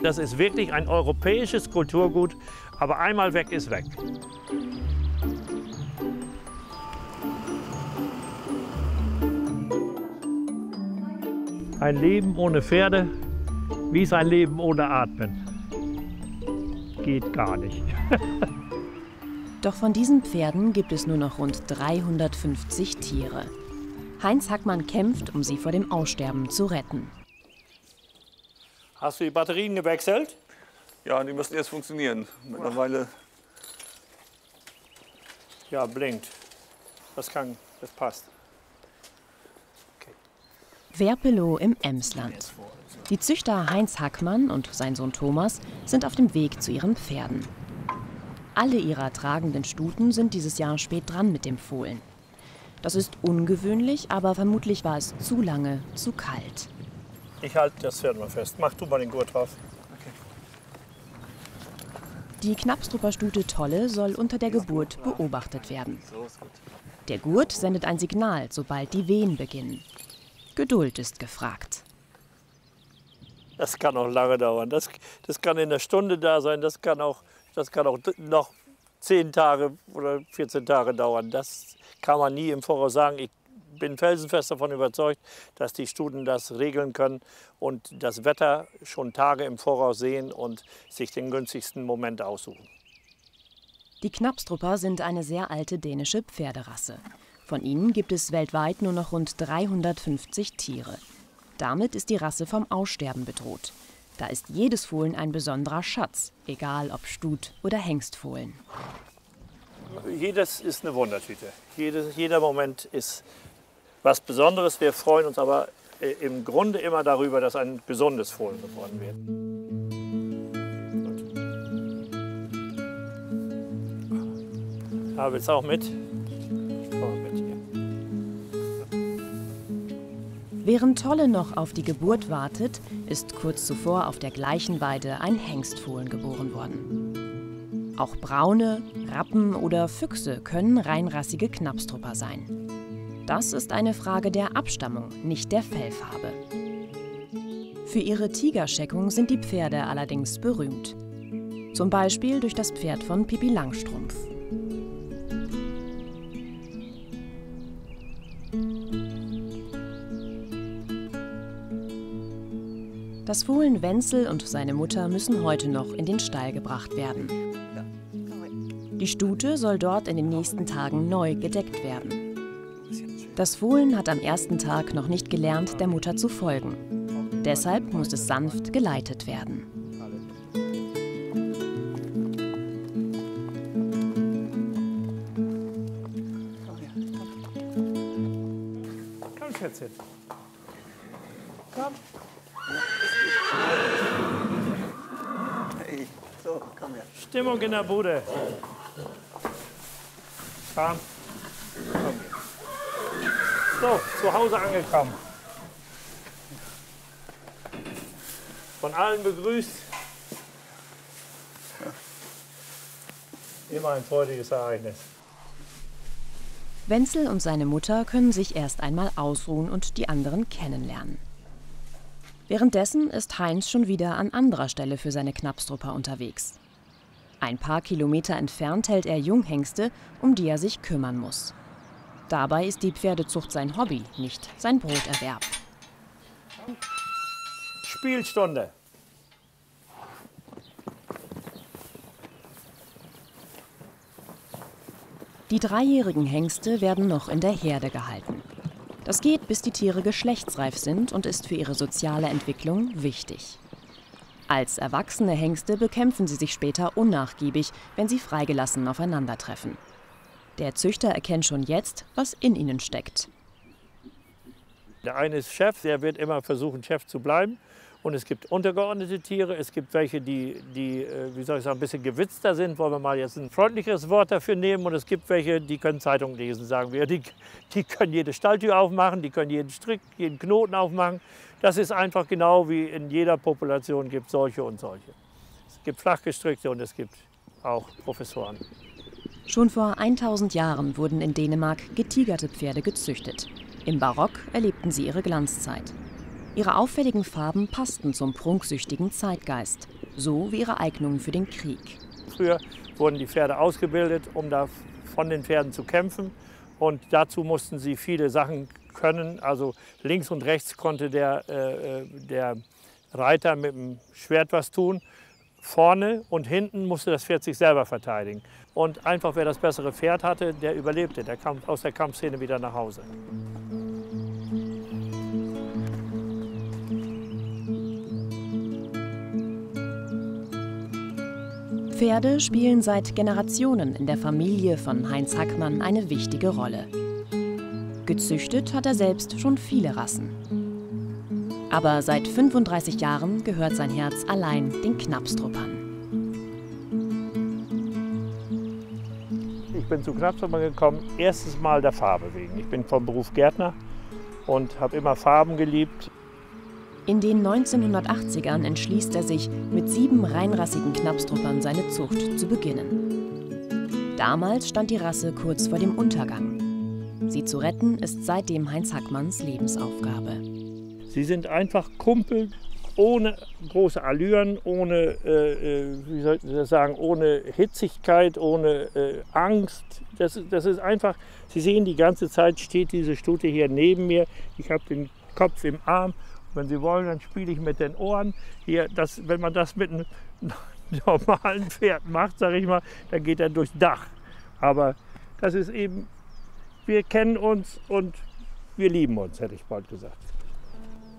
Das ist wirklich ein europäisches Kulturgut, aber einmal weg ist weg. Ein Leben ohne Pferde, wie ist ein Leben ohne Atmen? Geht gar nicht. Doch von diesen Pferden gibt es nur noch rund 350 Tiere. Heinz Hackmann kämpft, um sie vor dem Aussterben zu retten. Hast du die Batterien gewechselt? Ja, die müssen erst funktionieren. Mittlerweile. Ja, blinkt. Das passt. Okay. Werpelow im Emsland. Die Züchter Heinz Hackmann und sein Sohn Thomas sind auf dem Weg zu ihren Pferden. Alle ihrer tragenden Stuten sind dieses Jahr spät dran mit dem Fohlen. Das ist ungewöhnlich, aber vermutlich war es zu lange zu kalt. Ich halte das Pferd mal fest. Mach du mal den Gurt drauf. Okay. Die Knabstrupper Stute Tolle soll unter der Geburt beobachtet werden. Der Gurt sendet ein Signal, sobald die Wehen beginnen. Geduld ist gefragt. Das kann auch lange dauern. Das kann in einer Stunde da sein. Das kann auch noch 10 Tage oder 14 Tage dauern. Das kann man nie im Voraus sagen. Ich bin felsenfest davon überzeugt, dass die Stuten das regeln können und das Wetter schon Tage im Voraus sehen und sich den günstigsten Moment aussuchen. Die Knabstrupper sind eine sehr alte dänische Pferderasse. Von ihnen gibt es weltweit nur noch rund 350 Tiere. Damit ist die Rasse vom Aussterben bedroht. Da ist jedes Fohlen ein besonderer Schatz, egal ob Stut- oder Hengstfohlen. Jedes ist eine Wundertüte. Jeder Moment ist was Besonderes. Wir freuen uns aber im Grunde immer darüber, dass ein gesundes Fohlen geboren wird. Da willst du auch mit? Komm mal mit hier. Während Tolle noch auf die Geburt wartet, ist kurz zuvor auf der gleichen Weide ein Hengstfohlen geboren worden. Auch Braune, Rappen oder Füchse können reinrassige Knabstrupper sein. Das ist eine Frage der Abstammung, nicht der Fellfarbe. Für ihre Tigerscheckung sind die Pferde allerdings berühmt. Zum Beispiel durch das Pferd von Pippi Langstrumpf. Das Fohlen Wenzel und seine Mutter müssen heute noch in den Stall gebracht werden. Die Stute soll dort in den nächsten Tagen neu gedeckt werden. Das Fohlen hat am ersten Tag noch nicht gelernt, der Mutter zu folgen. Deshalb muss es sanft geleitet werden. Komm, Schätzchen. Komm. Hey, so, komm her. Stimmung in der Bude. Komm. Komm hier. So, zu Hause angekommen. Von allen begrüßt. Immer ein freudiges Ereignis. Wenzel und seine Mutter können sich erst einmal ausruhen und die anderen kennenlernen. Währenddessen ist Heinz schon wieder an anderer Stelle für seine Knabstrupper unterwegs. Ein paar Kilometer entfernt hält er Junghengste, um die er sich kümmern muss. Dabei ist die Pferdezucht sein Hobby, nicht sein Broterwerb. Spielstunde. Die 3-jährigen Hengste werden noch in der Herde gehalten. Das geht, bis die Tiere geschlechtsreif sind und ist für ihre soziale Entwicklung wichtig. Als erwachsene Hengste bekämpfen sie sich später unnachgiebig, wenn sie freigelassen aufeinandertreffen. Der Züchter erkennt schon jetzt, was in ihnen steckt. Der eine ist Chef, der wird immer versuchen, Chef zu bleiben. Und es gibt untergeordnete Tiere, es gibt welche, die wie soll ich sagen, ein bisschen gewitzter sind, wollen wir mal jetzt ein freundlicheres Wort dafür nehmen. Und es gibt welche, die können Zeitung lesen, sagen wir. Die können jede Stalltür aufmachen, die können jeden Strick, jeden Knoten aufmachen. Das ist einfach genau wie in jeder Population gibt es solche und solche. Es gibt Flachgestrickte und es gibt auch Professoren. Schon vor 1000 Jahren wurden in Dänemark getigerte Pferde gezüchtet. Im Barock erlebten sie ihre Glanzzeit. Ihre auffälligen Farben passten zum prunksüchtigen Zeitgeist, so wie ihre Eignung für den Krieg. Früher wurden die Pferde ausgebildet, um da von den Pferden zu kämpfen. Und dazu mussten sie viele Sachen können. Also links und rechts konnte der Reiter mit dem Schwert was tun. Vorne und hinten musste das Pferd sich selber verteidigen. Und einfach, wer das bessere Pferd hatte, der überlebte. Der kam aus der Kampfszene wieder nach Hause. Pferde spielen seit Generationen in der Familie von Heinz Hackmann eine wichtige Rolle. Gezüchtet hat er selbst schon viele Rassen. Aber seit 35 Jahren gehört sein Herz allein den Knapstruppern. Ich bin zu Knapstruppern gekommen, erstes Mal der Farbe wegen. Ich bin vom Beruf Gärtner und habe immer Farben geliebt. In den 1980ern entschließt er sich, mit 7 reinrassigen Knapstruppern seine Zucht zu beginnen. Damals stand die Rasse kurz vor dem Untergang. Sie zu retten, ist seitdem Heinz Hackmanns Lebensaufgabe. Sie sind einfach Kumpel, ohne große Allüren, ohne, wie soll ich das sagen, ohne Hitzigkeit, ohne Angst. Das ist einfach, Sie sehen, die ganze Zeit steht diese Stute hier neben mir. Ich habe den Kopf im Arm. Wenn Sie wollen, dann spiele ich mit den Ohren. Hier, wenn man das mit einem normalen Pferd macht, sage ich mal, dann geht er durchs Dach. Aber das ist eben, wir kennen uns und wir lieben uns, hätte ich bald gesagt.